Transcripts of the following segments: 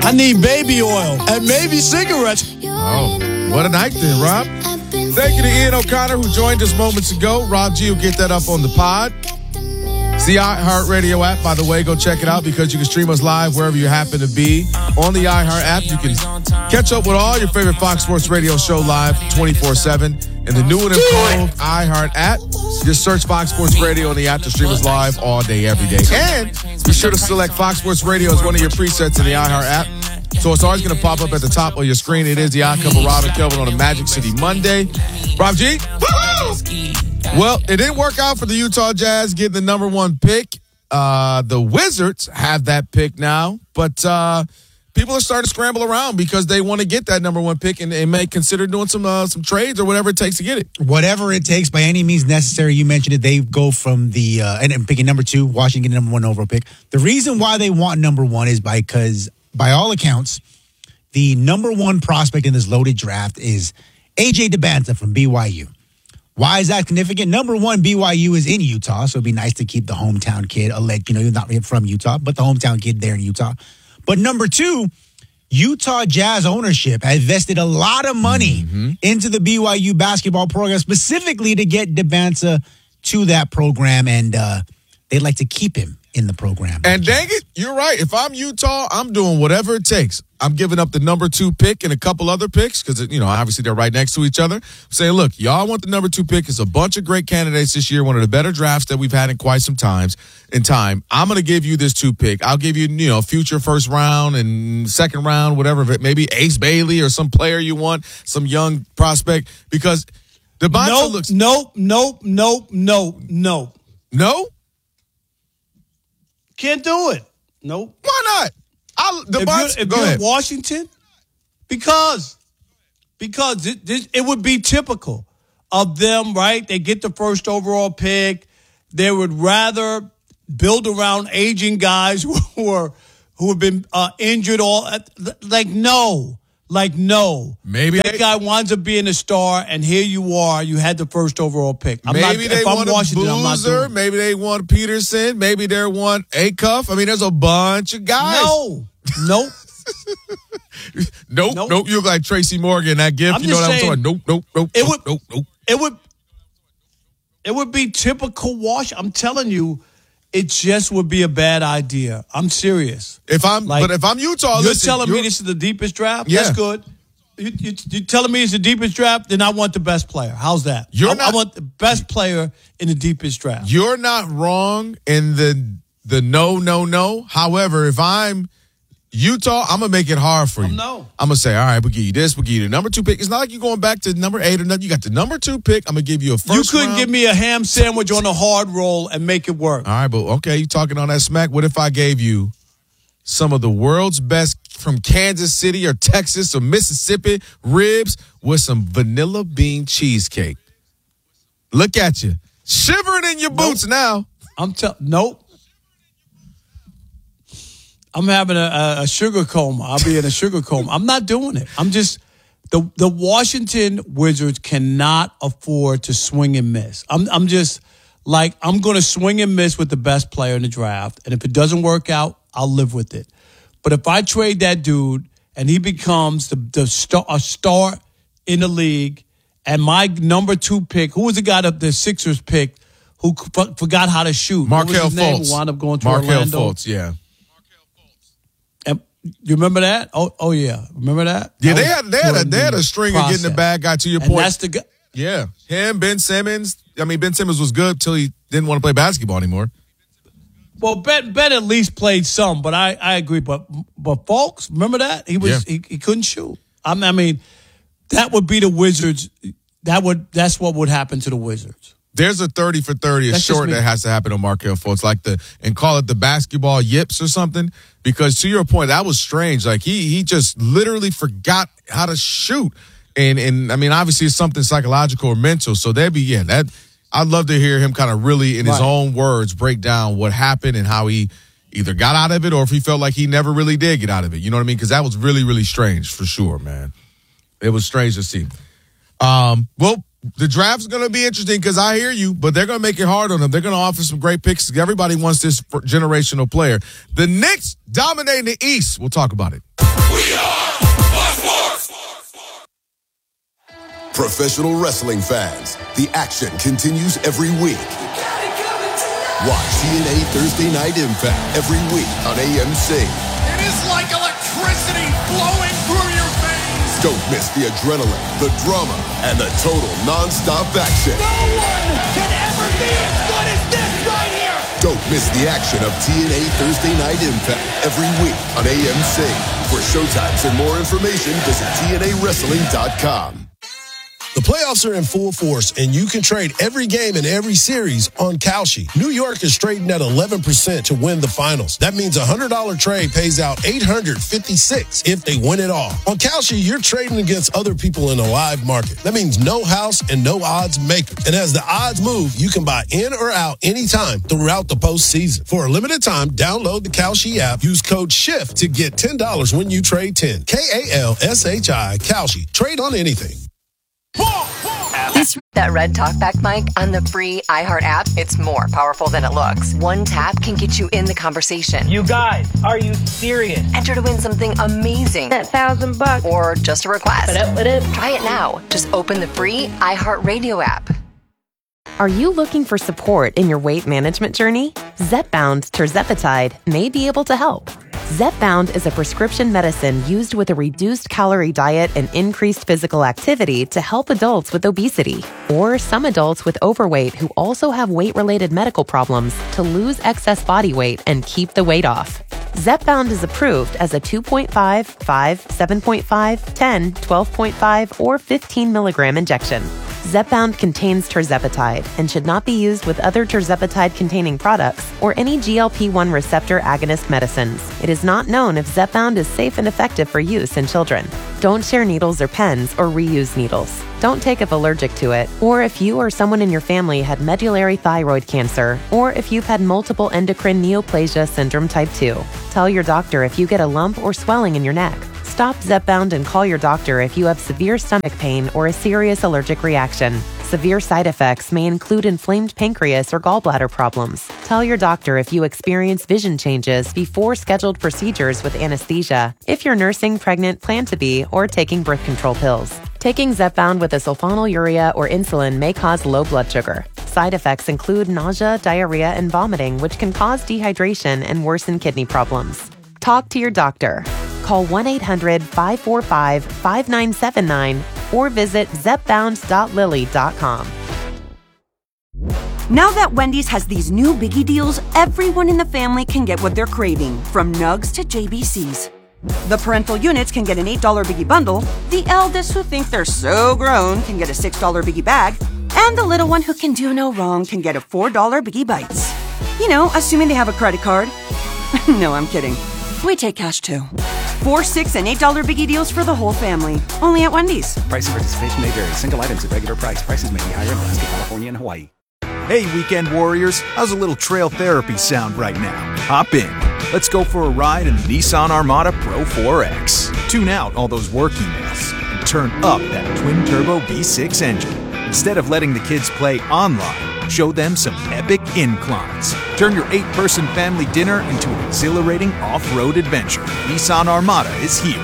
I need baby oil and maybe cigarettes. Oh, what a night then, Rob. Thank you to Ian O'Connor who joined us moments ago. Rob G will get that up on the pod. It's the iHeartRadio app, by the way. Go check it out because you can stream us live wherever you happen to be. On the iHeart app, you can catch up with all your favorite Fox Sports Radio show live 24/7. And the new and improved iHeart app, just search Fox Sports Radio on the app to stream us live all day, every day. And be sure to select Fox Sports Radio as one of your presets in the iHeart app. So it's always going to pop up at the top of your screen. It is the Odd Couple, Rob and Kelvin on a Magic City Monday. Rob G? Woo! Well, it didn't work out for the Utah Jazz getting the number one pick. The Wizards have that pick now, but people are starting to scramble around because they want to get that number one pick and may consider doing some trades or whatever it takes to get it. Whatever it takes, by any means necessary. You mentioned it. They go from the and picking number 2, Washington number 1 overall pick. The reason why they want number 1 is because, by all accounts, the number 1 prospect in this loaded draft is AJ DeBanza from BYU. Why is that significant? Number 1, BYU is in Utah, so it'd be nice to keep the hometown kid, you're not from Utah, but the hometown kid there in Utah. But number 2, Utah Jazz ownership has invested a lot of money into the BYU basketball program, specifically to get DeBanza to that program, and they'd like to keep him in the program. And dang it, you're right. If I'm Utah, I'm doing whatever it takes. I'm giving up the number 2 pick and a couple other picks because, obviously they're right next to each other. I'm saying, look, y'all want the number 2 pick. It's a bunch of great candidates this year, one of the better drafts that we've had in quite some time. I'm going to give you this 2 pick. I'll give you, future first round and second round, whatever, maybe Ace Bailey or some player you want, some young prospect, because the Bonzo looks... No. No? Can't do it. Nope. Why not? If you're Washington, because it would be typical of them, right? They get the first overall pick. They would rather build around aging guys who have been injured. No. Maybe that guy winds up being a star, and here you are. You had the first overall pick. Maybe Maybe they want Peterson. Maybe they want Acuff. I mean, there's a bunch of guys. Nope. Nope. You look like Tracy Morgan. That gift. You know what I'm talking? Nope. It would be typical Wash. I'm telling you, it just would be a bad idea. I'm serious. If I'm Utah, you're telling me this is the deepest draft. Yeah. That's good. You're telling me it's the deepest draft. Then I want the best player. How's that? I want the best player in the deepest draft. You're not wrong in the no. However, if I'm Utah, I'm going to make it hard for you. No. I'm going to say, all right, we'll give you this. We'll give you the number 2 pick. It's not like you're going back to number 8 or nothing. You got the number 2 pick. I'm going to give you a first round. You couldn't give me a ham sandwich on a hard roll and make it work. All right, but okay, you talking on that smack. What if I gave you some of the world's best from Kansas City or Texas or Mississippi ribs with some vanilla bean cheesecake? Look at you. Shivering in your boots now. Nope. I'm having a sugar coma. I'll be in a sugar coma. I'm not doing it. I'm just the Washington Wizards cannot afford to swing and miss. I'm going to swing and miss with the best player in the draft, and if it doesn't work out, I'll live with it. But if I trade that dude and he becomes a star in the league, and my number 2 pick, who was the guy that the Sixers picked who forgot how to shoot? Markelle Fultz. Who wound up going to Markelle Orlando? Fultz, yeah. You remember that? Oh yeah. Remember that? Yeah, they had a string of getting the bad guy, to your point. That's the guy. Yeah. Him, Ben Simmons. I mean, Ben Simmons was good till he didn't want to play basketball anymore. Well, Ben at least played some, but I agree. But Fultz, remember that? He couldn't shoot. I mean, that would be the Wizards. That's what would happen to the Wizards. There's a 30 for 30, a short that has to happen on Markelle Fultz, and call it the basketball yips or something. Because to your point, that was strange. Like he just literally forgot how to shoot. And I mean, obviously it's something psychological or mental. So I'd love to hear him kind of really in his own words break down what happened and how he either got out of it or if he felt like he never really did get out of it. You know what I mean? Because that was really, really strange for sure, man. It was strange to see. Well, the draft's going to be interesting because I hear you, but they're going to make it hard on them. They're going to offer some great picks. Everybody wants this generational player. The Knicks dominating the East. We'll talk about it. Professional wrestling fans, the action continues every week. Watch TNA Thursday Night Impact every week on AMC. It is like electricity flowing through your veins. Don't miss the adrenaline, the drama, and the total non-stop action. No one can ever be as good as this right here. Don't miss the action of TNA Thursday Night Impact every week on AMC. For showtimes and more information, visit TNAWrestling.com. The playoffs are in full force, and you can trade every game in every series on Kalshi. New York is trading at 11% to win the finals. That means a $100 trade pays out $856 if they win it all. On Kalshi, you're trading against other people in a live market. That means no house and no odds maker. And as the odds move, you can buy in or out anytime throughout the postseason. For a limited time, download the Kalshi app. Use code SHIFT to get $10 when you trade 10. KALSHI, Kalshi. Trade on anything. That red talkback mic on the free iHeart app, it's more powerful than it looks. One tap can get you in the conversation. You guys, are you serious? Enter to win something amazing. That $1,000. Or just a request. What up? Try it now. Just open the free iHeart Radio app. Are you looking for support in your weight management journey? Zepbound tirzepatide may be able to help. Zepbound is a prescription medicine used with a reduced calorie diet and increased physical activity to help adults with obesity or some adults with overweight who also have weight-related medical problems to lose excess body weight and keep the weight off. Zepbound is approved as a 2.5, 5, 7.5, 10, 12.5, or 15 milligram injection. Zepbound contains tirzepatide and should not be used with other tirzepatide-containing products or any GLP-1 receptor agonist medicines. It is not known if Zepbound is safe and effective for use in children. Don't share needles or pens or reuse needles. Don't take if allergic to it, or if you or someone in your family had medullary thyroid cancer, or if you've had multiple endocrine neoplasia syndrome type 2. Tell your doctor if you get a lump or swelling in your neck. Stop Zepbound and call your doctor if you have severe stomach pain or a serious allergic reaction. Severe side effects may include inflamed pancreas or gallbladder problems. Tell your doctor if you experience vision changes before scheduled procedures with anesthesia, if you're nursing, pregnant, plan to be, or taking birth control pills. Taking Zepbound with a sulfonylurea or insulin may cause low blood sugar. Side effects include nausea, diarrhea, and vomiting, which can cause dehydration and worsen kidney problems. Talk to your doctor. Call 1-800-545-5979 or visit zepbound.lilly.com. Now that Wendy's has these new biggie deals, everyone in the family can get what they're craving, from nugs to JBCs. The parental units can get an $8 biggie bundle, the eldest who think they're so grown can get a $6 biggie bag, and the little one who can do no wrong can get a $4 biggie bites. You know, assuming they have a credit card. No, I'm kidding. We take cash too. 4, 6, and $8 biggie deals for the whole family. Only at Wendy's. Price and participation may vary. Single items at regular price. Prices may be higher in Alaska, California, and Hawaii. Hey, weekend warriors. How's a little trail therapy sound right now? Hop in. Let's go for a ride in the Nissan Armada Pro 4X. Tune out all those work emails and turn up that twin-turbo V6 engine. Instead of letting the kids play online, show them some epic inclines. Turn your 8-person family dinner into an exhilarating off-road adventure. Nissan Armada is here.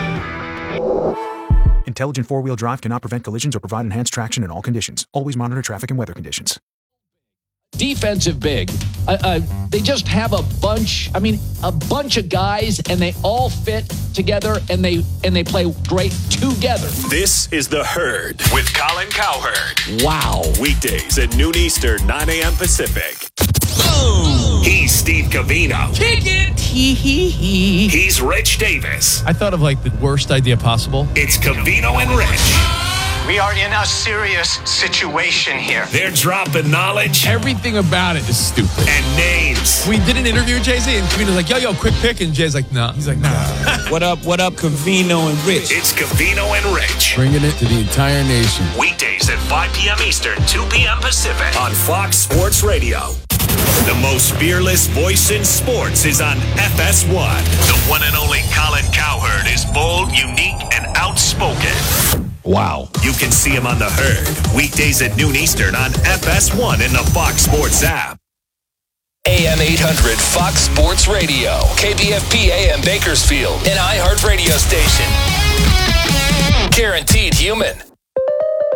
Intelligent four-wheel drive cannot prevent collisions or provide enhanced traction in all conditions. Always monitor traffic and weather conditions. Defensive big. They just have a bunch of guys, and they all fit together, and they play great together. This is The Herd with Colin Cowherd. Wow. Weekdays at noon Eastern, 9 a.m. Pacific. Boom. He's Steve Covino. Kick it. Hee. He's Rich Davis. I thought of like the worst idea possible. It's Covino and Rich. We are in a serious situation here. They're dropping knowledge. Everything about it is stupid. And names. We did an interview with Jay-Z, and Covino's like, yo, quick pick. And Jay's like, no. He's like, nah. What up, Covino and Rich? It's Covino and Rich. Bringing it to the entire nation. Weekdays at 5 p.m. Eastern, 2 p.m. Pacific on Fox Sports Radio. The most fearless voice in sports is on FS1. The one and only Colin Cowherd is bold, unique, and outspoken. Wow. You can see him on The Herd, weekdays at noon Eastern on FS1 in the Fox Sports app. AM 800 Fox Sports Radio, KBFP AM Bakersfield, an iHeart radio station. Guaranteed human.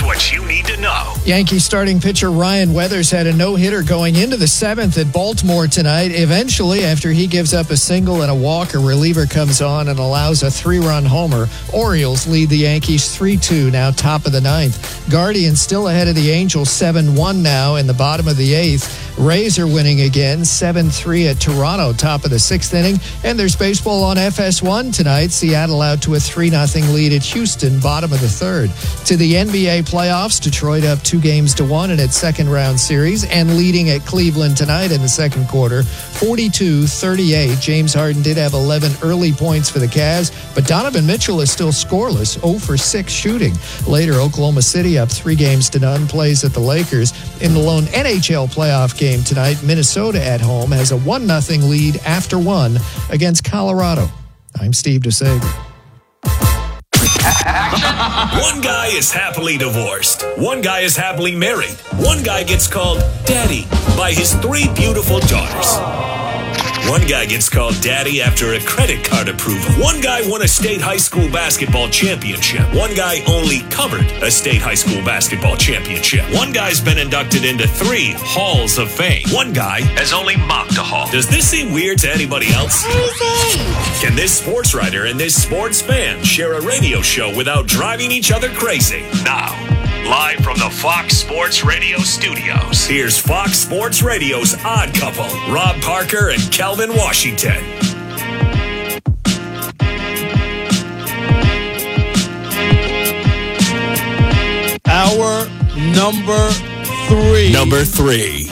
Here's what you need to know. Yankees starting pitcher Ryan Weathers had a no-hitter going into the 7th at Baltimore tonight. Eventually, after he gives up a single and a walk, a reliever comes on and allows a 3-run homer. Orioles lead the Yankees 3-2, now top of the 9th. Guardians still ahead of the Angels 7-1 now in the bottom of the 8th. Rays are winning again 7-3 at Toronto, top of the 6th inning. And there's baseball on FS1 tonight. Seattle out to a 3-0 lead at Houston, bottom of the 3rd. To the NBA playoffs, Detroit up 2-1 in its second-round series and leading at Cleveland tonight in the second quarter, 42-38. James Harden did have 11 early points for the Cavs, but Donovan Mitchell is still scoreless, 0 for 6 shooting. Later, Oklahoma City up 3-0 plays at the Lakers. In the lone NHL playoff game tonight, Minnesota at home has a 1-0 lead after 1 against Colorado. I'm Steve DeSager. One guy is happily divorced. One guy is happily married. One guy gets called daddy by his 3 beautiful daughters. One guy gets called daddy after a credit card approval. One guy won a state high school basketball championship. One guy only covered a state high school basketball championship. One guy's been inducted into 3 halls of fame. One guy has only mopped a hall. Does this seem weird to anybody else? Can this sports writer and this sports fan share a radio show without driving each other crazy? Now, live from the Fox Sports Radio studios, here's Fox Sports Radio's Odd Couple, Rob Parker and Kelvin Washington. Our number 3. Number 3.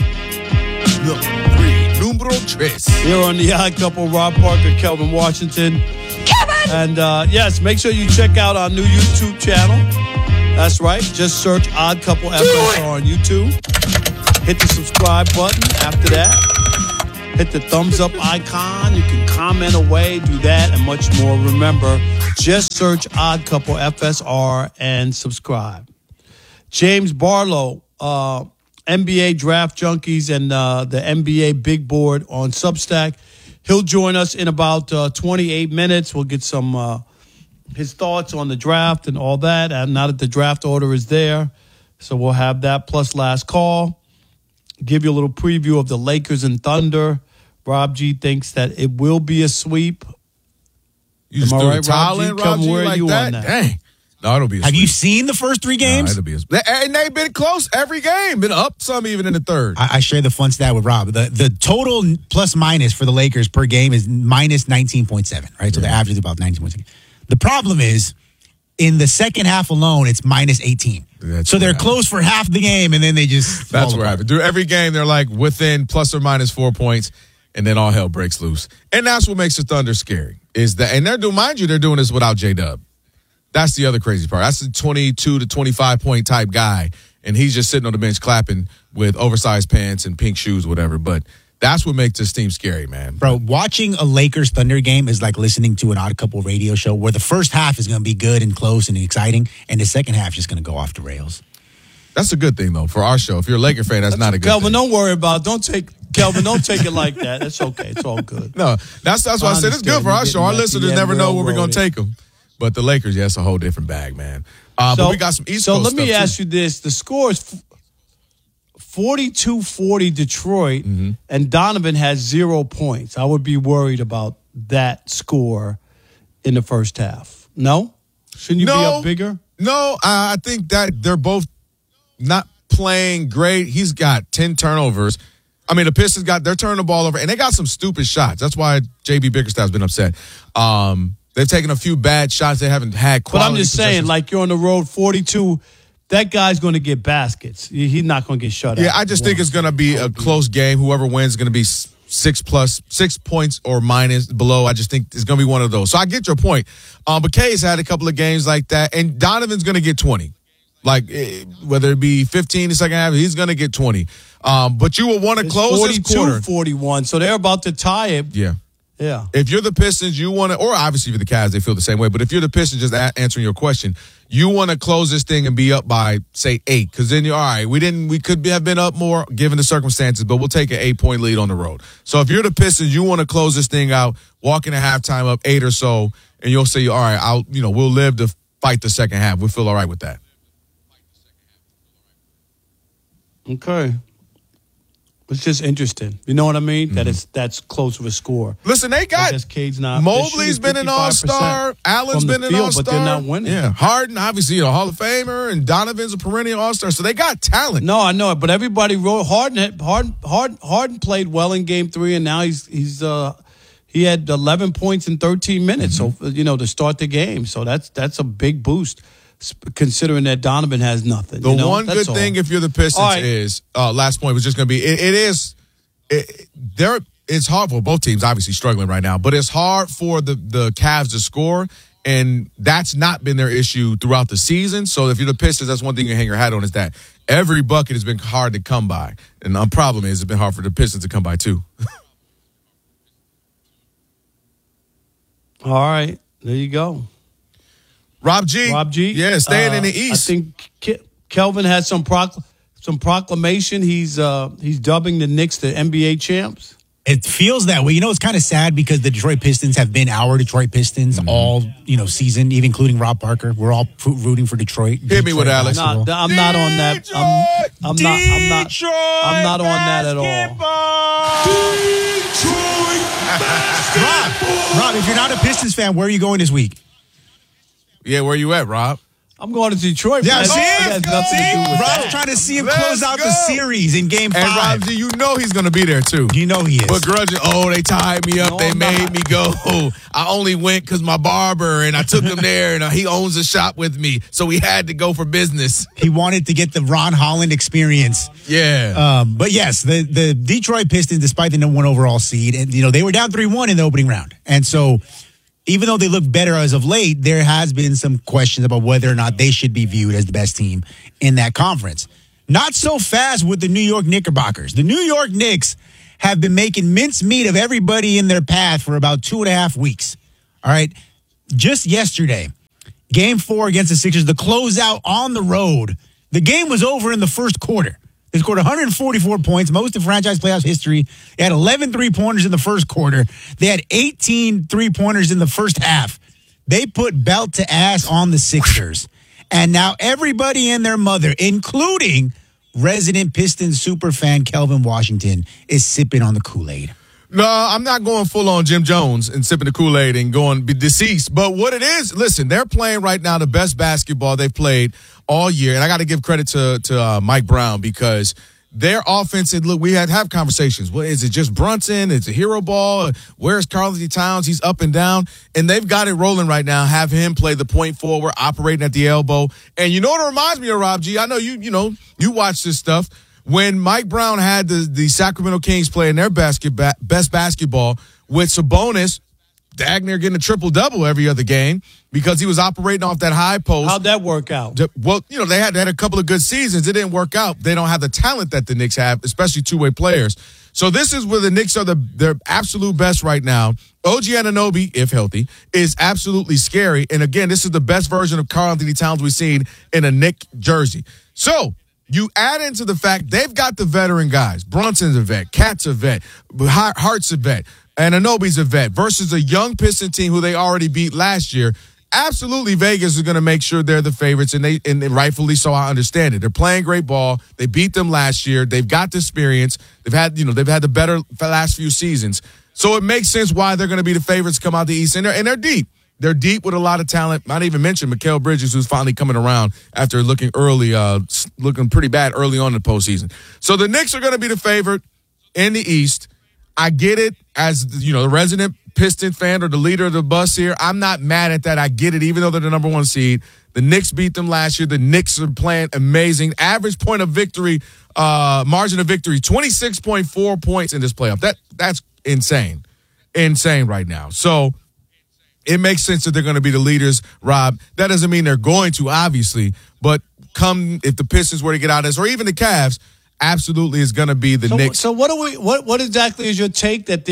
Numero tres. Here on the Odd Couple, Rob Parker, Kelvin Washington. Kevin! And yes, make sure you check out our new YouTube channel. That's right. Just search Odd Couple FSR on YouTube. Hit the subscribe button. After that, hit the thumbs up icon. You can comment away, do that, and much more. Remember, just search Odd Couple FSR and subscribe. James Barlow, NBA Draft Junkies and the NBA Big Board on Substack. He'll join us in about 28 minutes. We'll get some his thoughts on the draft and all that. And now that the draft order is there, so we'll have that plus last call. Give you a little preview of the Lakers and Thunder. Rob G thinks that it will be a sweep. You just threw the towel in, Rob G, like that? Dang. No, it'll be a sweep. Have you seen the first 3 games? No, it'll be a sweep. And they've been close every game. Been up some even in the 3rd. I share the fun stat with Rob. The total plus minus for the Lakers per game is minus 19.7, right? So the average is about 19.6. The problem is, in the second half alone, it's minus 18. So they're close for half the game, and then they just That's what happened. Through every game, they're like within plus or minus 4 points, and then all hell breaks loose. And that's what makes the Thunder scary. Is that, and mind you, they're doing this without J-Dub. That's the other crazy part. That's a 22 to 25 point type guy, and he's just sitting on the bench clapping with oversized pants and pink shoes, whatever. But that's what makes this team scary, man. Bro, watching a Lakers Thunder game is like listening to an Odd Couple radio show where the first half is going to be good and close and exciting, and the second half is just going to go off the rails. That's a good thing, though, for our show. If you're a Laker fan, that's not a good Kelvin, thing. don't worry about it. Kelvin, don't take it like that. It's okay. It's all good. No, that's why I said it's good for our show. Our listeners never know where we're going to take them. But the Lakers, yeah, it's a whole different bag, man. But we got some East Coast So let me stuff, ask you this. The score is 42-40 Detroit, and Donovan has 0 points. I would be worried about that score in the first half. No? Shouldn't you be up bigger? No, I think that they're both not playing great. He's got 10 turnovers. I mean, the Pistons they're turning the ball over, and they got some stupid shots. That's why J.B. Bickerstaff's been upset. They've taken a few bad shots. They haven't had quality. But I'm just saying, like, you're on the road 42, that guy's going to get baskets. He's not going to get shut out. Yeah, I just think it's going to be a close game. Whoever wins is going to be 6 points or minus below. I just think it's going to be one of those. So I get your point. But Kay's had a couple of games like that, and Donovan's going to get 20. Like, whether it be 15 in the second half, he's going to get 20. But you will want to close this quarter. 42-41, so they're about to tie it. Yeah. Yeah. If you're the Pistons, you want to, or obviously for the Cavs, they feel the same way. But if you're the Pistons, just answering your question, you want to close this thing and be up by, say, 8. Because then you're all right. We could have been up more given the circumstances, but we'll take an 8-point lead on the road. So if you're the Pistons, you want to close this thing out, walk in at halftime up 8 or so, and you'll say, all right, we'll live to fight the second half. We feel all right with that. Okay. It's just interesting. You know what I mean? Mm-hmm. That's close of a score. Listen, they got Cade's not. Mobley's been an all-star. Allen's been an all-star. But they're not winning. Yeah, Harden, obviously, Hall of Famer, and Donovan's a perennial all-star. So they got talent. No, I know it, but everybody wrote Harden played well in Game 3, and now he had 11 points in 13 minutes. So to start the game. So that's a big boost, considering that Donovan has nothing. The one good thing if you're the Pistons is last point was just going to be it's hard for both teams, obviously struggling right now, but it's hard for the Cavs to score, and that's not been their issue throughout the season. So if you're the Pistons, that's one thing you can hang your hat on, is that every bucket has been hard to come by, and the problem is it's been hard for the Pistons to come by too. All right, there you go. Rob G. Yeah, staying in the East. I think Kelvin had some proclamation. He's dubbing the Knicks the NBA champs. It feels that way. It's kind of sad because the Detroit Pistons have been our Detroit Pistons all season, even including Rob Parker. We're all rooting for Detroit. Hit me with Alex. I'm not on that. I'm not on that at all. Rob, if you're not a Pistons fan, where are you going this week? Yeah, where you at, Rob? I'm going to Detroit. Yeah, it has nothing to do with Rob's trying to see him close out the series in Game 5. And Rob G, he's going to be there too. He is. Begrudging, they tied me up. They made me go. I only went because my barber, and I took him there, and he owns a shop with me, so we had to go for business. He wanted to get the Ron Holland experience. Yeah. But yes, the Detroit Pistons, despite the number 1 overall seed, and they were down 3-1 in the opening round. And so even though they look better as of late, there has been some questions about whether or not they should be viewed as the best team in that conference. Not so fast with the New York Knickerbockers. The New York Knicks have been making mincemeat of everybody in their path for about 2.5 weeks. All right. Just yesterday, Game 4 against the Sixers, the closeout on the road. The game was over in the first quarter. They scored 144 points, most in franchise playoffs history. They had 11 three-pointers in the first quarter. They had 18 three-pointers in the first half. They put belt to ass on the Sixers. And now everybody and their mother, including resident Pistons superfan Kelvin Washington, is sipping on the Kool-Aid. No, I'm not going full on Jim Jones and sipping the Kool-Aid and going be deceased. But what it is, listen, they're playing right now the best basketball they've played all year. And I got to give credit to Mike Brown because their offense, and look, we have conversations. Well, is it just Brunson? It's a hero ball. Where's Karl-Anthony Towns? He's up and down. And they've got it rolling right now. Have him play the point forward, operating at the elbow. And you know what it reminds me of, Rob G? I know you watch this stuff. When Mike Brown had the Sacramento Kings playing their best basketball with Sabonis, Dagner getting a triple-double every other game because he was operating off that high post. How'd that work out? Well, they had a couple of good seasons. It didn't work out. They don't have the talent that the Knicks have, especially two-way players. So this is where the Knicks are their absolute best right now. OG Anunoby, if healthy, is absolutely scary. And again, this is the best version of Karl-Anthony Towns we've seen in a Knick jersey. So you add into the fact they've got the veteran guys. Brunson's a vet. Cat's a vet. Hart's a vet. And Anunoby's a vet versus a young Piston team who they already beat last year. Absolutely, Vegas is going to make sure they're the favorites, and rightfully so. I understand it. They're playing great ball. They beat them last year. They've got the experience. They've had the better last few seasons. So it makes sense why they're going to be the favorites to come out the East, and they're deep. They're deep with a lot of talent. Not even mention Mikal Bridges, who's finally coming around after looking pretty bad early on in the postseason. So the Knicks are going to be the favorite in the East. I get it as the resident Piston fan or the leader of the bus here. I'm not mad at that. I get it, even though they're the number 1 seed. The Knicks beat them last year. The Knicks are playing amazing. Average point of victory, margin of victory, 26.4 points in this playoff. That's insane. Insane right now. So it makes sense that they're going to be the leaders, Rob. That doesn't mean they're going to, obviously, but if the Pistons were to get out of this, or even the Cavs, absolutely is going to be the Knicks. So what exactly is your take that they're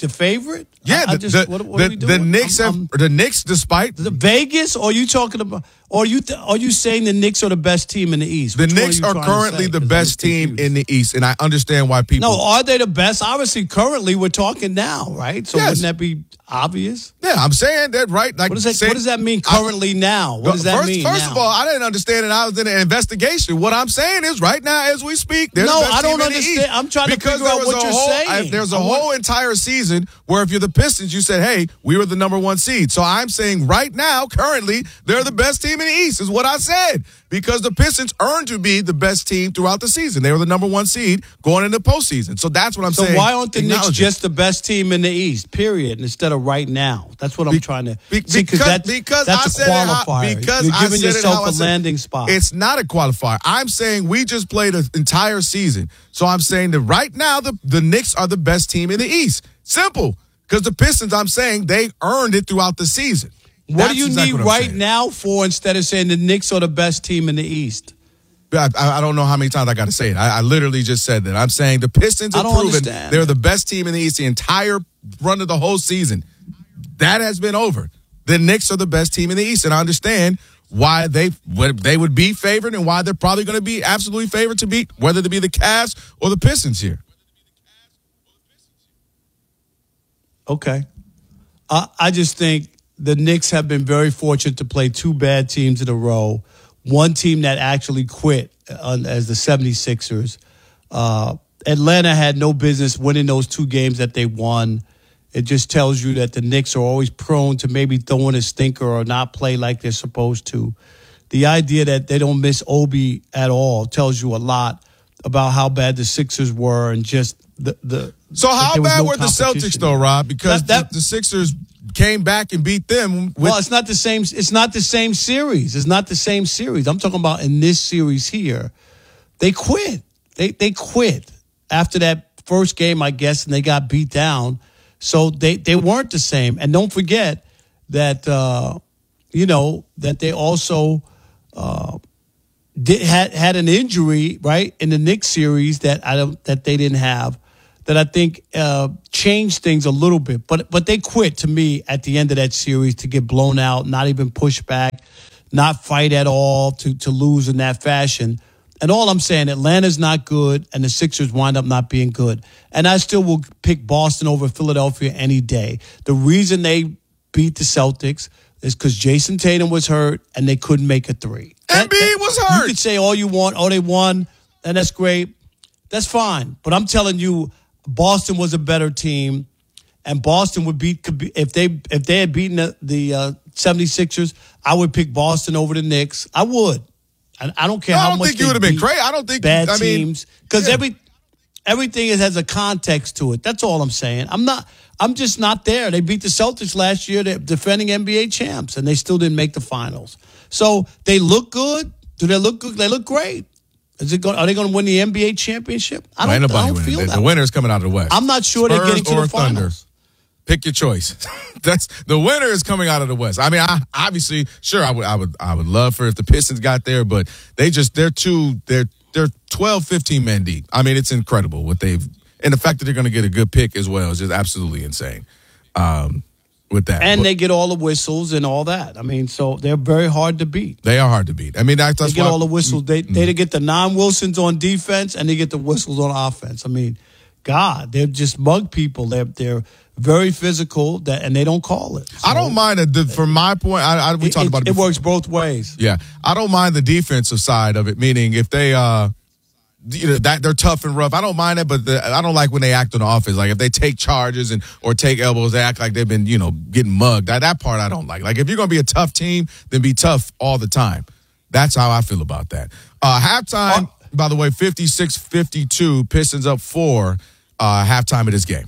the favorite? Yeah, what are we doing? the Knicks, despite the Vegas, or are you talking about? Or are you saying the Knicks are the best team in the East? The Knicks are currently the best team in the East, and I understand why people. No, are they the best? Obviously, currently we're talking now, right? So wouldn't that be obvious? Yeah, I'm saying that, right? Like, what does that mean? Currently now, what does that mean? First of all, I didn't understand it. I was in an investigation. What I'm saying is, right now, as we speak, they're the best I don't team in understand. the East. I'm trying to figure out what you're saying. There's a whole entire season where if you're the Pistons, you said, "Hey, we were the number 1 seed." So I'm saying right now, currently, they're the best team in the East. Is what I said, because the Pistons earned to be the best team throughout the season. They were the number 1 seed going into postseason. So that's what I'm saying. So why aren't the Knicks just the best team in the East, period, instead of right now? That's what I'm trying to see, because that's a qualifier. You're giving yourself a landing spot. It's not a qualifier. I'm saying we just played an entire season. So I'm saying that right now the Knicks are the best team in the East. Simple. Because the Pistons, I'm saying, they earned it throughout the season. What do you need right now for, instead of saying the Knicks are the best team in the East? I don't know how many times I got to say it. I literally just said that. I'm saying the Pistons have proven they're the best team in the East the entire run of the whole season. That has been over. The Knicks are the best team in the East, and I understand why they would be favored and why they're probably going to be absolutely favored to beat, whether to be the Cavs or the Pistons here. Okay. I just think the Knicks have been very fortunate to play 2 bad teams in a row. One team that actually quit as the 76ers. Atlanta had no business winning those 2 games that they won. It just tells you that the Knicks are always prone to maybe throwing a stinker or not play like they're supposed to. The idea that they don't miss Obi at all tells you a lot about how bad the Sixers were, and just the So how bad were the Celtics though, Rob? Because the Sixers came back and beat them. Well, it's not the same. It's not the same series. It's not the same series. I'm talking about in this series here. They quit. They quit after that first game, I guess, and they got beat down. So they weren't the same. And don't forget that that they also had an injury, right, in the Knicks series that they didn't have, that I think changed things a little bit. But they quit, to me, at the end of that series, to get blown out, not even push back, not fight at all, to lose in that fashion. And all I'm saying, Atlanta's not good, and the Sixers wind up not being good. And I still will pick Boston over Philadelphia any day. The reason they beat the Celtics is because Jason Tatum was hurt, and they couldn't make a 3. Embiid was hurt. You could say all you want, they won, and that's great. That's fine. But I'm telling you, Boston was a better team, and Boston would beat, if they had beaten the 76ers, I would pick Boston over the Knicks. I would. I don't care how much. I don't think you would have been crazy. I don't think bad teams, because everything has a context to it. That's all I'm saying. I'm just not there. They beat the Celtics last year. They're defending NBA champs, and they still didn't make the finals. So they look good. Do they look good? They look great. Are they going to win the NBA championship? I don't feel that. The winner's coming out of the West. I'm not sure they're getting to the finals. Thunder. Pick your choice. That's the winner is coming out of the West. I mean, I would love for if the Pistons got there, but they're 12, 15 men deep. I mean, it's incredible what they've, and the fact that they're going to get a good pick as well is just absolutely insane. With that, and they get all the whistles and all that. I mean, so they're very hard to beat. They are hard to beat. I mean, they get all the whistles. They get the non-Wilsons on defense, and they get the whistles on offense. I mean, God, they're just mug people. They're very physical, and they don't call it. So, I don't mind it. From my point, we talked about it. It works both ways. Yeah, I don't mind the defensive side of it. Meaning, if they, that they're tough and rough, I don't mind it. But I don't like when they act on the offense. Like if they take charges or take elbows, they act like they've been, getting mugged. That part I don't like. Like if you're gonna be a tough team, then be tough all the time. That's how I feel about that. Halftime, by the way, 56-52. Pistons up 4. Halftime of this game.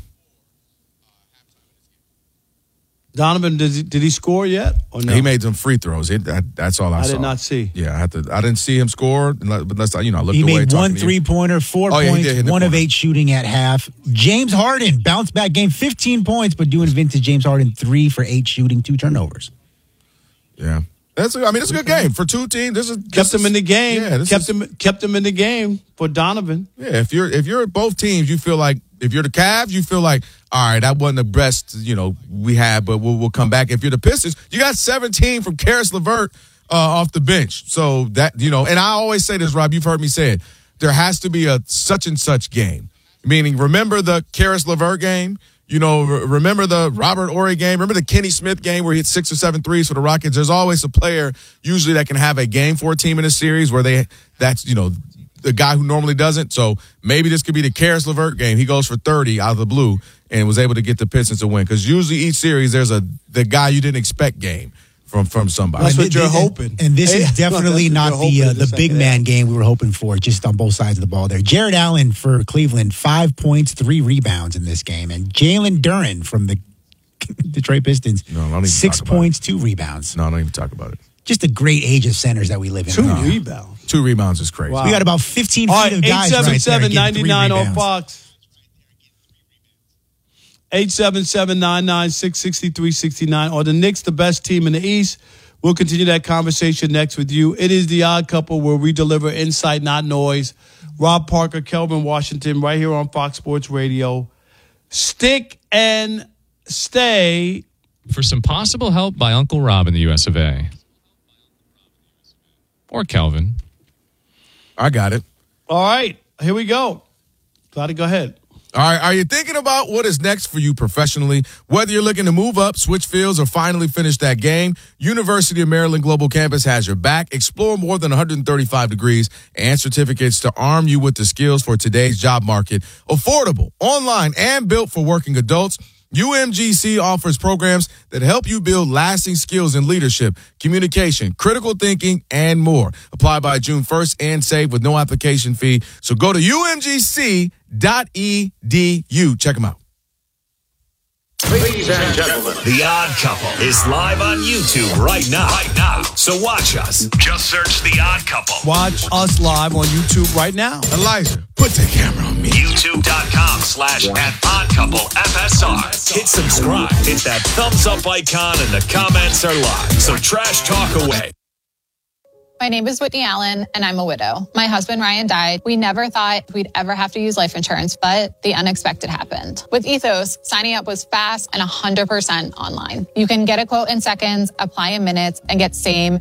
Donovan, did he score yet? Or no? He made some free throws. That's all I saw. I did not see. Yeah, I didn't see him score. Unless I looked away. He made 1 3-pointer, 4 points, 1 of 8 shooting at half. James Harden bounced back game, 15 points, but doing vintage James Harden, 3 for 8 shooting, 2 turnovers. Yeah, it's a good game for 2 teams. Kept them in the game. Yeah, kept them in the game for Donovan. Yeah, if you're at both teams, you feel like If you're the Cavs, you feel like, all right, that wasn't the best, we had, but we'll come back. If you're the Pistons, you got 17 from Karis LeVert off the bench. So that, and I always say this, Rob, you've heard me say it. There has to be a such and such game. Meaning, remember the Karis LeVert game? Remember the Robert Horry game? Remember the Kenny Smith game where he hit 6 or 7 threes for the Rockets? There's always a player usually that can have a game for a team in a series where that's the guy who normally doesn't. So maybe this could be the Karis LeVert game. He goes for 30 out of the blue and was able to get the Pistons to win. Because usually each series there's the guy you didn't expect game from somebody. That's what you're hoping. And this is definitely not the big man game we were hoping for, just on both sides of the ball there. Jared Allen for Cleveland, 5 points, 3 rebounds in this game. And Jalen Duren from the Detroit Pistons, 6 points, 2 rebounds. No, don't even talk about it. Just a great age of centers that we live in. 2 rebounds. 2 rebounds is crazy. Wow. We got about 15 feet of guys right there. 877-99 on Fox. 877-996-6369. Are the Knicks the best team in the East? We'll continue that conversation next with you. It is The Odd Couple, where we deliver insight, not noise. Rob Parker, Kelvin Washington, right here on Fox Sports Radio. Stick and stay. For some possible help by Uncle Rob in the US of A. Or Kelvin. I got it. All right, here we go. Glad to go ahead. All right, are you thinking about what is next for you professionally? Whether you're looking to move up, switch fields, or finally finish that game, University of Maryland Global Campus has your back. Explore more than 135 degrees and certificates to arm you with the skills for today's job market. Affordable, online, and built for working adults. UMGC offers programs that help you build lasting skills in leadership, communication, critical thinking, and more. Apply by June 1st and save with no application fee. So go to umgc.edu. Check them out. Ladies and gentlemen, The Odd Couple is live on YouTube right now. So watch us. Just search The Odd Couple. Watch us live on YouTube right now. Elijah, put the camera on me. YouTube.com/@oddcouplefsr. Hit subscribe. Hit that thumbs up icon and the comments are live. So trash talk away. My name is Whitney Allen, and I'm a widow. My husband, Ryan, died. We never thought we'd ever have to use life insurance, but the unexpected happened. With Ethos, signing up was fast and 100% online. You can get a quote in seconds, apply in minutes, and get same